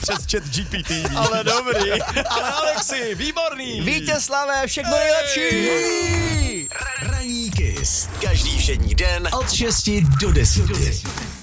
přes chat GPT. Ale dobrý. Ale Alexi, výborný. Vítězslavé, všechno nejlepší. Ranní Kiss. Každý všední den od 6 do 10.